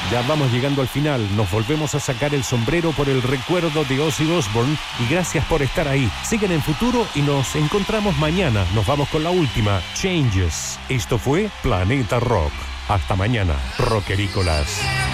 Ya vamos llegando al final. Nos volvemos a sacar el sombrero por el recuerdo de Ozzy Osbourne y gracias por estar ahí. Siguen en Futuro y nos encontramos mañana. Nos vamos con la última, Changes. Esto fue Planeta Rock. Hasta mañana, rockerícolas.